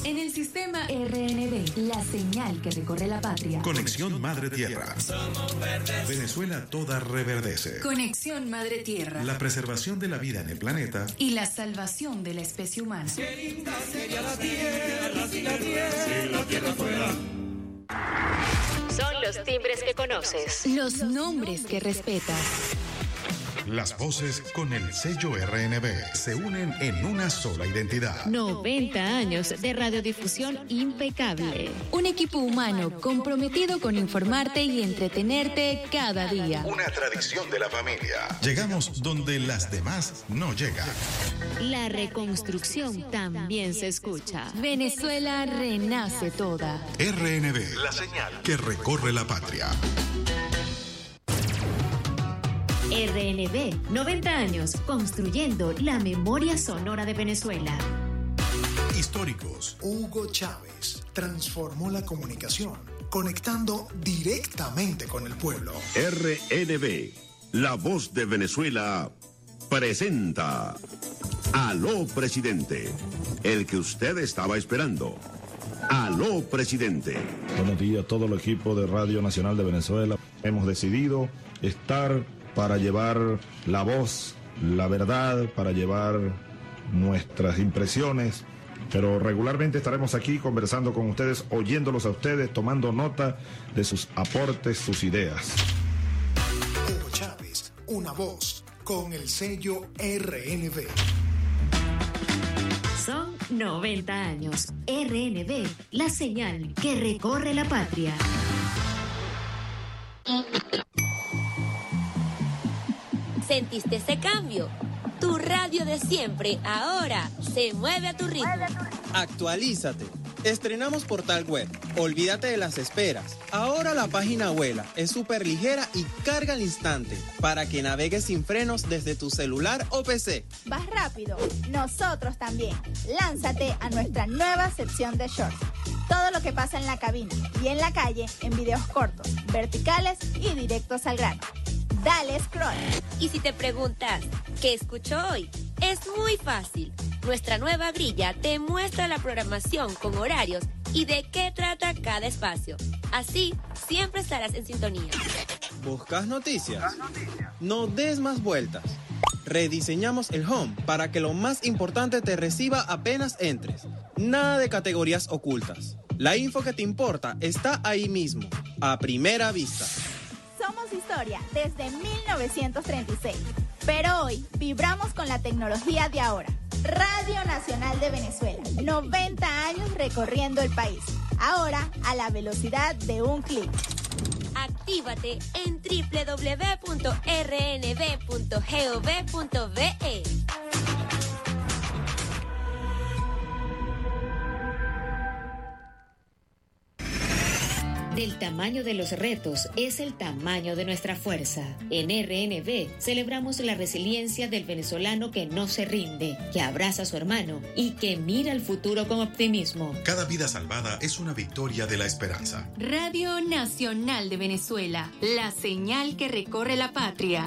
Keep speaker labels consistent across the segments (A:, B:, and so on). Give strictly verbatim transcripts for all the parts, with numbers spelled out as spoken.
A: En el sistema R N B, la señal que recorre la patria.
B: Conexión Madre Tierra. Venezuela toda reverdece.
A: Conexión Madre Tierra.
B: La preservación de la vida en el planeta.
A: Y la salvación de la especie humana.
C: Qué linda sería la tierra si la tierra, si la tierra fuera.
D: Son los timbres que conoces.
A: Los nombres que respetas.
B: Las voces con el sello R N B se unen en una sola identidad.
D: noventa años de radiodifusión impecable.
A: Un equipo humano comprometido con informarte y entretenerte cada día.
B: Una tradición de la familia. Llegamos donde las demás no llegan.
D: La reconstrucción también se escucha.
A: Venezuela renace toda.
B: R N B, la señal que recorre la patria.
D: R N B, noventa años construyendo la memoria sonora de Venezuela.
B: Históricos.
E: Hugo Chávez transformó la comunicación, conectando directamente con el pueblo.
F: R N B, la voz de Venezuela, presenta Aló Presidente, el que usted estaba esperando. Aló Presidente.
G: Buenos días a todo el equipo de Radio Nacional de Venezuela. Hemos decidido estar para llevar la voz, la verdad, para llevar nuestras impresiones, pero regularmente estaremos aquí conversando con ustedes, oyéndolos a ustedes, tomando nota de sus aportes, sus ideas.
E: Hugo Chávez, una voz con el sello R N B.
D: Son noventa años. R N B, la señal que recorre la patria.
H: ¿Sentiste ese cambio? Tu radio de siempre ahora se mueve a tu ritmo.
I: Actualízate. Estrenamos portal web. Olvídate de las esperas. Ahora la página vuela, es súper ligera y carga al instante para que navegues sin frenos desde tu celular o P C.
J: ¿Vas rápido? Nosotros también. Lánzate a nuestra nueva sección de shorts. Todo lo que pasa en la cabina y en la calle en videos cortos, verticales y directos al grano. Dale scroll.
H: Y si te preguntas, ¿qué escucho hoy? Es muy fácil. Nuestra nueva grilla te muestra la programación con horarios y de qué trata cada espacio. Así, siempre estarás en sintonía.
I: ¿Buscas noticias? No des más vueltas. Rediseñamos el home para que lo más importante te reciba apenas entres. Nada de categorías ocultas. La info que te importa está ahí mismo, a primera vista.
J: Somos historia desde mil novecientos treinta y seis, pero hoy vibramos con la tecnología de ahora. Radio Nacional de Venezuela, noventa años recorriendo el país, ahora a la velocidad de un clic.
H: Actívate en doble u doble u doble u punto r n b punto gov punto b e.
D: Del tamaño de los retos es el tamaño de nuestra fuerza. En R N B celebramos la resiliencia del venezolano que no se rinde, que abraza a su hermano y que mira al futuro con optimismo.
B: Cada vida salvada es una victoria de la esperanza.
A: Radio Nacional de Venezuela, la señal que recorre la patria.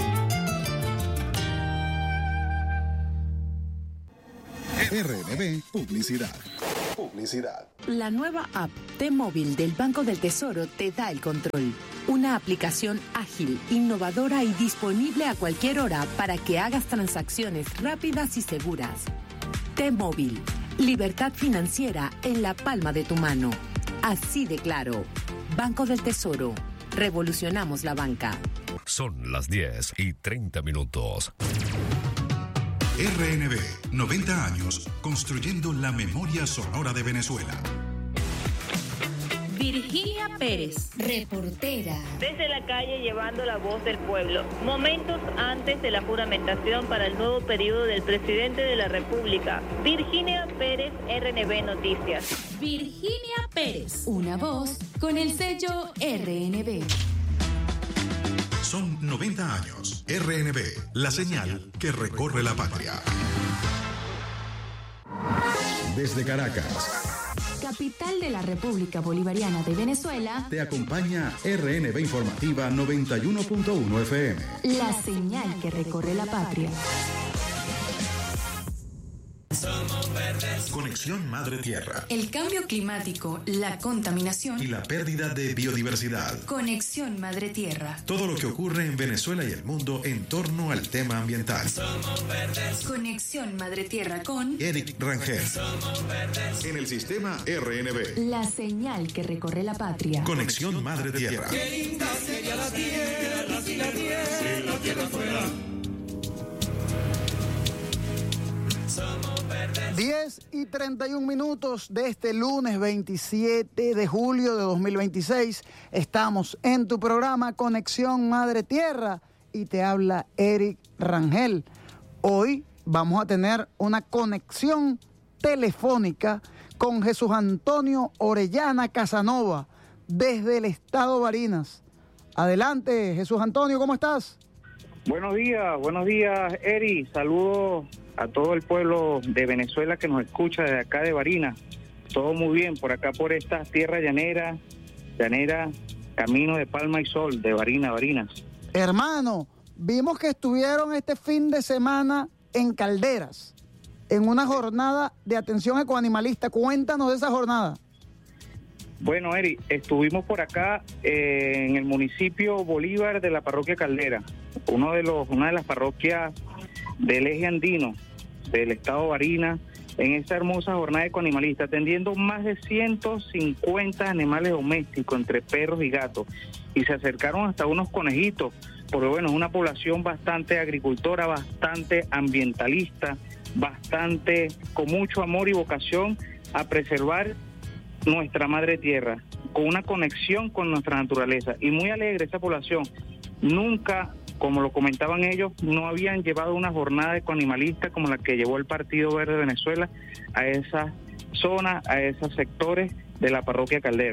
B: R N B Publicidad. Publicidad.
K: La nueva app T-Móvil del Banco del Tesoro te da el control. Una aplicación ágil, innovadora y disponible a cualquier hora para que hagas transacciones rápidas y seguras. T-Móvil. Libertad financiera en la palma de tu mano. Así de claro. Banco del Tesoro. Revolucionamos la banca.
L: Son las diez y treinta minutos.
B: R N B, noventa años, construyendo la memoria sonora de Venezuela.
D: Virginia Pérez, reportera.
M: Desde la calle llevando la voz del pueblo. Momentos antes de la juramentación para el nuevo periodo del presidente de la República. Virginia Pérez, R N B Noticias.
A: Virginia Pérez, una voz con el sello R N B.
B: Son noventa años. R N B, la señal que recorre la patria. Desde Caracas,
A: capital de la República Bolivariana de Venezuela,
B: te acompaña R N B Informativa noventa y uno punto uno F M.
A: La señal que recorre la patria.
C: Somos verdes,
B: Conexión Madre Tierra.
A: El cambio climático, la contaminación
B: Y la pérdida de biodiversidad.
A: Conexión Madre Tierra.
B: Todo lo que ocurre en Venezuela y el mundo en torno al tema ambiental.
C: Somos verdes.
A: Conexión Madre Tierra con
B: Eric Rangel.
C: Somos verdes.
B: En el sistema R N B.
A: la señal que recorre la patria.
B: Conexión Madre Tierra.
C: Qué linda sería la tierra si la tierra, si la tierra fuera. Somos verdes.
N: diez y treinta y un minutos de este lunes veintisiete de julio de dos mil veintiséis. Estamos en tu programa Conexión Madre Tierra y te habla Eric Rangel. Hoy vamos a tener una conexión telefónica con Jesús Antonio Orellana Casanova desde el estado Barinas. Adelante, Jesús Antonio, ¿cómo estás?
O: Buenos días, buenos días, Eri. Saludos a todo el pueblo de Venezuela que nos escucha desde acá de Barinas. Todo muy bien, por acá por esta tierra llanera, llanera, camino de Palma y Sol, de Barinas, Barinas.
N: Hermano, vimos que estuvieron este fin de semana en Calderas, en una jornada de atención ecoanimalista. Cuéntanos de esa jornada.
O: Bueno, Eri, estuvimos por acá eh, en el municipio Bolívar de la parroquia Caldera, uno de los, una de las parroquias del eje andino del estado Barinas, en esta hermosa jornada ecoanimalista, atendiendo más de ciento cincuenta animales domésticos, entre perros y gatos, y se acercaron hasta unos conejitos, porque bueno, es una población bastante agricultora, bastante ambientalista, bastante con mucho amor y vocación a preservar nuestra madre tierra, con una conexión con nuestra naturaleza, y muy alegre esa población. Nunca, como lo comentaban ellos, no habían llevado una jornada ecoanimalista como la que llevó el Partido Verde de Venezuela a esas zonas, a esos sectores de la parroquia Caldera.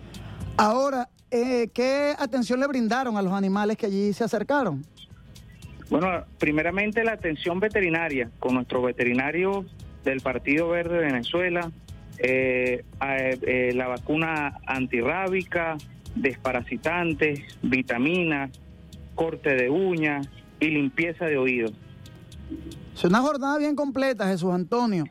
N: Ahora, eh, ¿qué atención le brindaron a los animales que allí se acercaron?
O: Bueno, primeramente la atención veterinaria, con nuestro veterinario del Partido Verde de Venezuela, eh, eh, la vacuna antirrábica, desparasitantes, vitaminas, corte de uñas y limpieza de oídos.
N: Es una jornada bien completa, Jesús Antonio.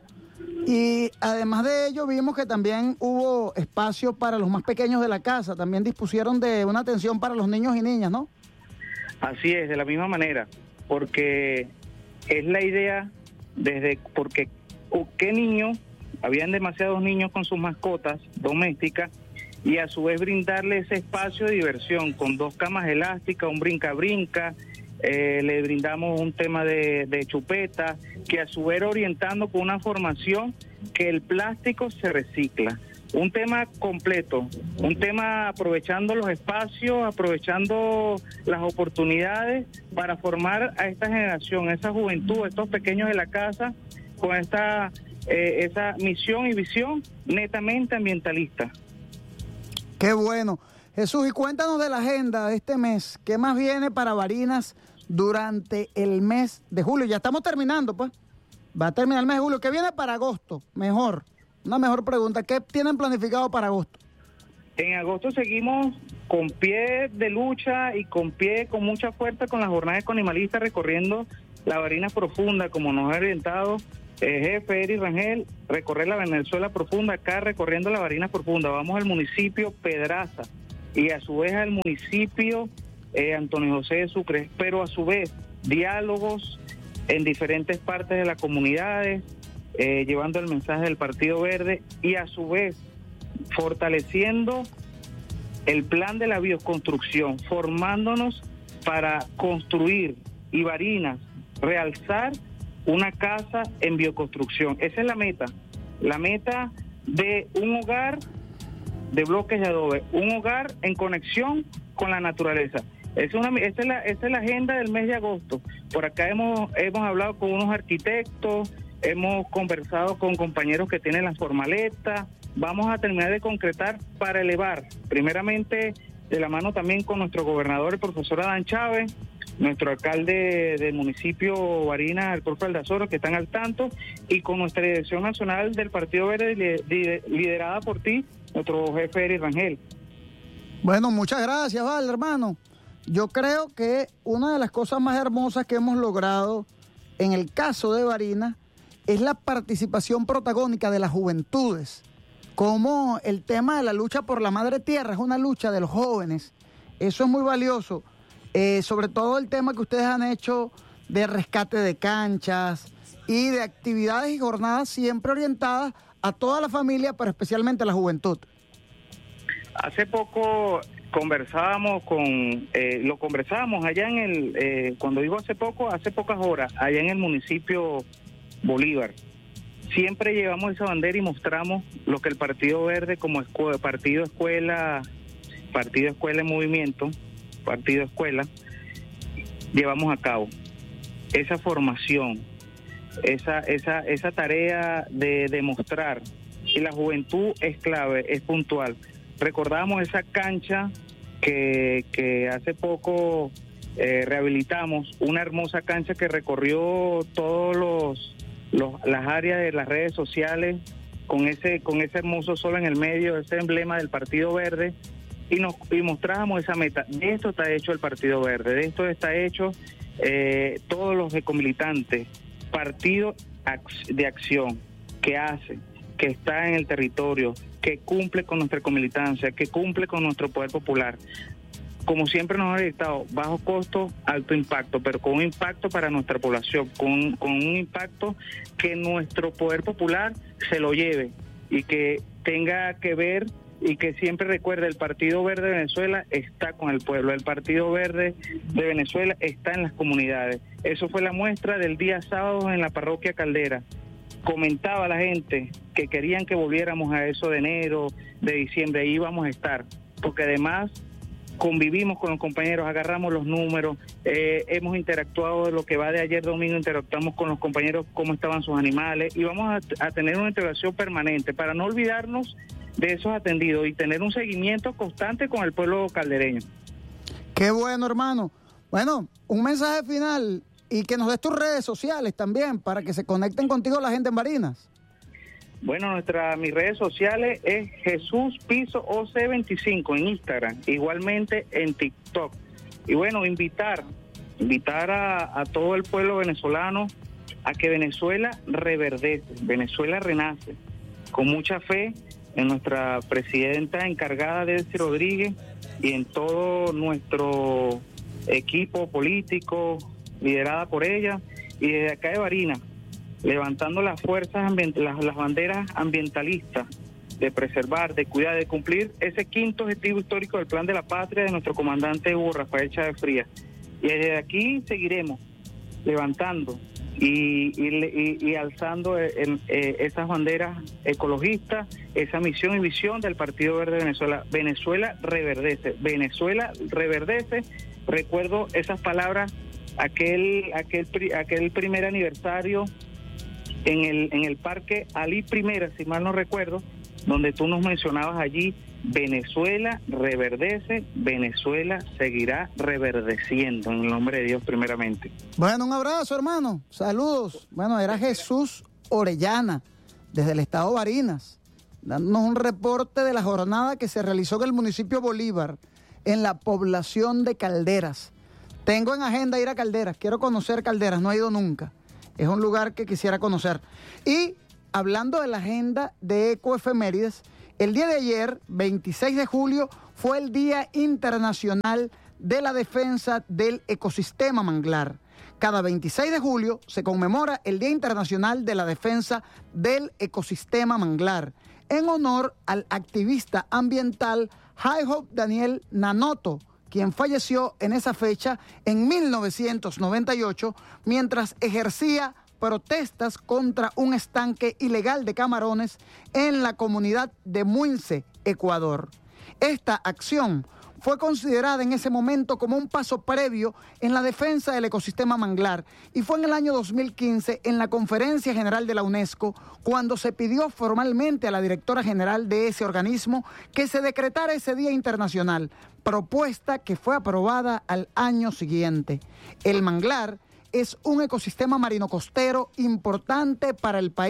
N: Y además de ello, vimos que también hubo espacio para los más pequeños de la casa. También dispusieron de una atención para los niños y niñas, ¿no?
O: Así es, de la misma manera, porque es la idea desde, porque qué niño, habían demasiados niños con sus mascotas domésticas, y a su vez brindarle ese espacio de diversión con dos camas elásticas, un brinca-brinca, eh, le brindamos un tema de, de chupeta, que a su vez orientando con una formación que el plástico se recicla. Un tema completo, un tema aprovechando los espacios, aprovechando las oportunidades para formar a esta generación, a esa juventud, a estos pequeños de la casa, con esta eh, esa misión y visión netamente ambientalista.
N: Qué bueno. Jesús, y cuéntanos de la agenda de este mes. ¿Qué más viene para Barinas durante el mes de julio? Ya estamos terminando, pues. Va a terminar el mes de julio. ¿Qué viene para agosto? Mejor. Una mejor pregunta. ¿Qué tienen planificado para agosto?
O: En agosto seguimos con pie de lucha y con pie con mucha fuerza con la jornada ecoanimalista, recorriendo la Barinas profunda, como nos ha orientado el jefe Eric Rangel, recorrer la Venezuela profunda, acá recorriendo la Barinas profunda. Vamos al municipio Pedraza y a su vez al municipio eh, Antonio José de Sucre, pero a su vez diálogos en diferentes partes de las comunidades, eh, llevando el mensaje del Partido Verde y a su vez fortaleciendo el plan de la bioconstrucción, formándonos para construir y Barinas, realzar una casa en bioconstrucción. Esa es la meta, la meta de un hogar de bloques de adobe, un hogar en conexión con la naturaleza. Es una, esa, es la, esa es la agenda del mes de agosto. Por acá hemos, hemos hablado con unos arquitectos, hemos conversado con compañeros que tienen la formaleta. Vamos a terminar de concretar para elevar, primeramente de la mano también con nuestro gobernador, el profesor Adán Chávez, nuestro alcalde del municipio Barinas, el profe Aldazoro, que están al tanto, y con nuestra dirección nacional del Partido Verde, liderada por ti, nuestro jefe Eric Rangel.
N: Bueno, muchas gracias, Val, hermano. Yo creo que una de las cosas más hermosas que hemos logrado en el caso de Barinas es la participación protagónica de las juventudes, como el tema de la lucha por la madre tierra es una lucha de los jóvenes. Eso es muy valioso, eh, sobre todo el tema que ustedes han hecho de rescate de canchas y de actividades y jornadas siempre orientadas a toda la familia, pero especialmente a la juventud.
O: Hace poco conversábamos con, eh, lo conversábamos allá en el, eh, cuando digo hace poco, hace pocas horas, allá en el municipio Bolívar. Siempre llevamos esa bandera y mostramos lo que el Partido Verde como escu- partido escuela, partido escuela en movimiento, partido escuela, llevamos a cabo. Esa formación, esa, esa, esa tarea de demostrar que la juventud es clave, es puntual. Recordamos esa cancha que, que hace poco eh, rehabilitamos, una hermosa cancha que recorrió todos los Los, las áreas de las redes sociales con ese con ese hermoso sol en el medio, ese emblema del Partido Verde, y nos y mostrábamos esa meta. De esto está hecho el Partido Verde, de esto está hecho eh, todos los ecomilitantes, partido de acción que hace, que está en el territorio, que cumple con nuestra ecomilitancia, que cumple con nuestro poder popular. Como siempre nos ha dictado, bajo costo, alto impacto, pero con un impacto para nuestra población, con, con un impacto que nuestro poder popular se lo lleve y que tenga que ver y que siempre recuerde, el Partido Verde de Venezuela está con el pueblo, el Partido Verde de Venezuela está en las comunidades. Eso fue la muestra del día sábado en la parroquia Caldera. Comentaba la gente que querían que volviéramos a eso de enero, de diciembre, ahí íbamos a estar, porque además convivimos con los compañeros, agarramos los números, eh, hemos interactuado, lo que va de ayer domingo, interactuamos con los compañeros, cómo estaban sus animales, y vamos a, a tener una integración permanente para no olvidarnos de esos atendidos y tener un seguimiento constante con el pueblo caldereño.
N: Qué bueno, hermano. Bueno, un mensaje final y que nos des tus redes sociales también para que se conecten contigo la gente en Barinas.
O: Bueno, nuestra, mis redes sociales es Jesús Piso O C veinticinco en Instagram, igualmente en TikTok. Y bueno, invitar, invitar a, a todo el pueblo venezolano a que Venezuela reverdece, Venezuela renace, con mucha fe en nuestra presidenta encargada, Delcy Rodríguez, y en todo nuestro equipo político, liderada por ella, y desde acá de Barinas, levantando las fuerzas, las, las banderas ambientalistas de preservar, de cuidar, de cumplir ese quinto objetivo histórico del Plan de la Patria de nuestro comandante Hugo Rafael Chávez Frías. Y desde aquí seguiremos levantando y, y, y, y alzando el, eh, esas banderas ecologistas, esa misión y visión del Partido Verde de Venezuela. Venezuela reverdece, Venezuela reverdece. Recuerdo esas palabras, aquel, aquel, aquel primer aniversario en el en el Parque Ali Primera, si mal no recuerdo, donde tú nos mencionabas allí, Venezuela reverdece, Venezuela seguirá reverdeciendo, en el nombre de Dios primeramente.
N: Bueno, un abrazo, hermano, saludos. Bueno, era Jesús Orellana, desde el estado Barinas, dándonos un reporte de la jornada que se realizó en el municipio Bolívar, en la población de Calderas. Tengo en agenda ir a Calderas, quiero conocer Calderas, no he ido nunca. Es un lugar que quisiera conocer. Y hablando de la agenda de Ecoefemérides, el día de ayer, veintiséis de julio, fue el Día Internacional de la Defensa del Ecosistema Manglar. Cada veintiséis de julio se conmemora el Día Internacional de la Defensa del Ecosistema Manglar, en honor al activista ambiental Jai-Hope Daniel Nanoto, quien falleció en esa fecha en mil novecientos noventa y ocho mientras ejercía protestas contra un estanque ilegal de camarones en la comunidad de Muince, Ecuador. Esta acción fue considerada en ese momento como un paso previo en la defensa del ecosistema manglar y fue en el año dos mil quince en la Conferencia General de la UNESCO cuando se pidió formalmente a la directora general de ese organismo que se decretara ese Día Internacional, propuesta que fue aprobada al año siguiente. El manglar es un ecosistema marino costero importante para el país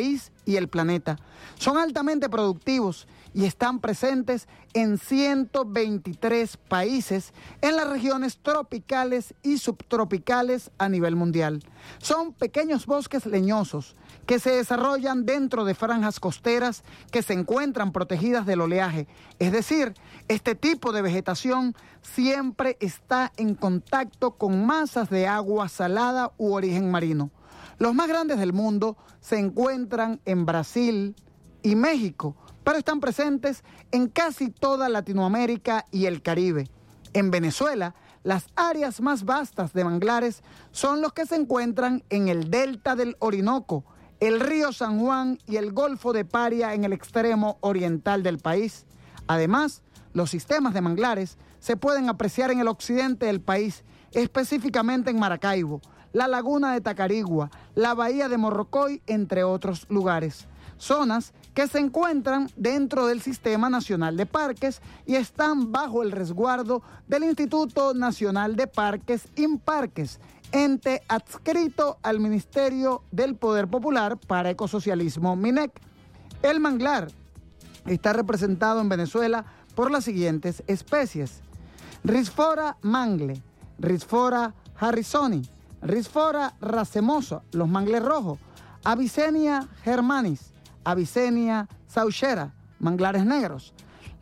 N: y el planeta. Son altamente productivos y están presentes en ciento veintitrés países en las regiones tropicales y subtropicales a nivel mundial. Son pequeños bosques leñosos que se desarrollan dentro de franjas costeras que se encuentran protegidas del oleaje. Es decir, este tipo de vegetación siempre está en contacto con masas de agua salada u origen marino. Los más grandes del mundo se encuentran en Brasil y México, pero están presentes en casi toda Latinoamérica y el Caribe. En Venezuela, las áreas más vastas de manglares son los que se encuentran en el delta del Orinoco, el río San Juan y el Golfo de Paria en el extremo oriental del país. Además, los sistemas de manglares se pueden apreciar en el occidente del país, específicamente en Maracaibo, la laguna de Tacarigua, la bahía de Morrocoy, entre otros lugares. Zonas que se encuentran dentro del Sistema Nacional de Parques y están bajo el resguardo del Instituto Nacional de Parques, INPARQUES, ente adscrito al Ministerio del Poder Popular para Ecosocialismo, MINEC. El manglar está representado en Venezuela por las siguientes especies: Rhisphora mangle, Rhisphora harrisoni, Rhisphora racemosa, los mangles rojos, Avicennia germanis, Avicennia sauchera, manglares negros,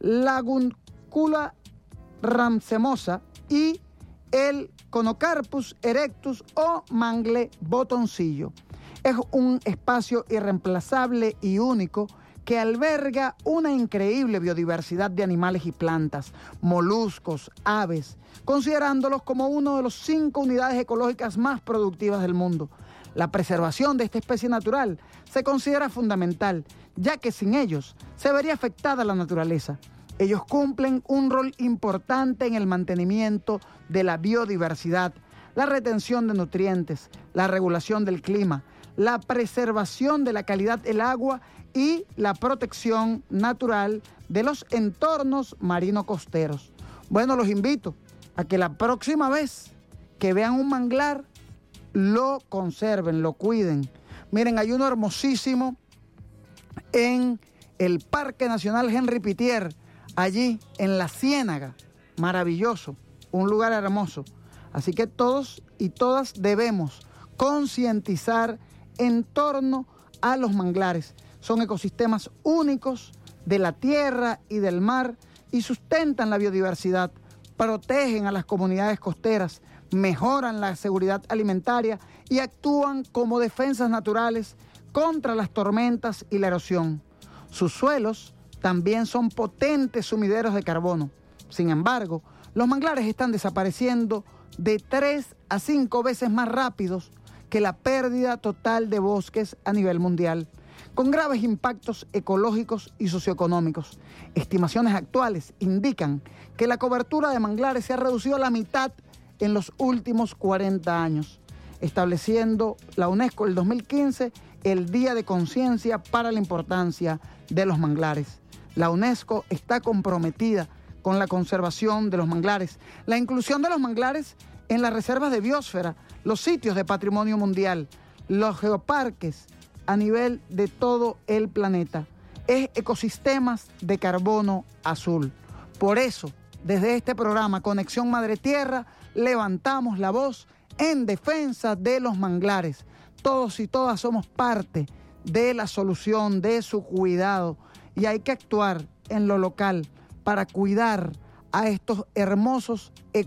N: Laguncula racemosa y el Conocarpus erectus o mangle botoncillo. Es un espacio irreemplazable y único que alberga una increíble biodiversidad de animales y plantas, moluscos, aves, considerándolos como uno de los cinco unidades ecológicas más productivas del mundo. La preservación de esta especie natural se considera fundamental, ya que sin ellos se vería afectada la naturaleza. Ellos cumplen un rol importante en el mantenimiento de la biodiversidad, la retención de nutrientes, la regulación del clima, la preservación de la calidad del agua y la protección natural de los entornos marino-costeros. Bueno, los invito a que la próxima vez que vean un manglar, lo conserven, lo cuiden. Miren, hay uno hermosísimo en el Parque Nacional Henry Pittier, allí en la Ciénaga, maravilloso, un lugar hermoso. Así que todos y todas debemos concientizar en torno a los manglares. Son ecosistemas únicos de la tierra y del mar y sustentan la biodiversidad, protegen a las comunidades costeras, mejoran la seguridad alimentaria y actúan como defensas naturales contra las tormentas y la erosión. Sus suelos también son potentes sumideros de carbono. Sin embargo, los manglares están desapareciendo de tres a cinco veces más rápidos que la pérdida total de bosques a nivel mundial, con graves impactos ecológicos y socioeconómicos. Estimaciones actuales indican que la cobertura de manglares se ha reducido a la mitad en los últimos cuarenta años, estableciendo la UNESCO el dos mil quince el Día de Conciencia para la importancia de los manglares. La UNESCO está comprometida con la conservación de los manglares, la inclusión de los manglares en las reservas de biosfera, los sitios de patrimonio mundial, los geoparques a nivel de todo el planeta. Es ecosistemas de carbono azul. Por eso, desde este programa Conexión Madre Tierra, levantamos la voz en defensa de los manglares. Todos y todas somos parte de la solución, de su cuidado, y hay que actuar en lo local para cuidar a estos hermosos ecosistemas